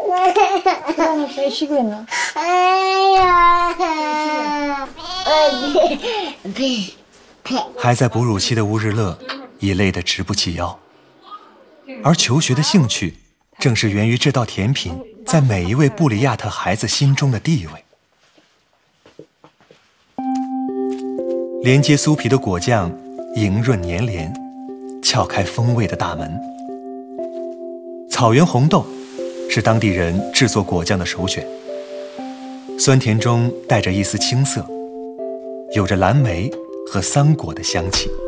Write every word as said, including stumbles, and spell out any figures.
让谁去滚呢？ 哎呀！ 还在哺乳期的乌日乐已累得直不起腰，而求学的兴趣正是源于这道甜品在每一位布里亚特孩子心中的地位。连接酥皮的果酱莹润粘连，撬开风味的大门。草原红豆是当地人制作果酱的首选，酸甜中带着一丝青涩，有着蓝莓和桑果的香气。